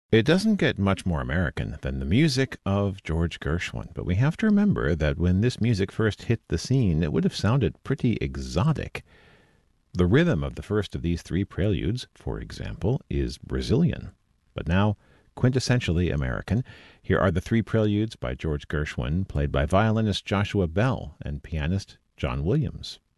It doesn't get much more American than the music of George Gershwin, but we have to remember that when this music first hit the scene, it would have sounded pretty exotic. The rhythm of the first of these three preludes, for example, is Brazilian, but now quintessentially American. Here are the three preludes by George Gershwin, played by violinist Joshua Bell and pianist John Williams.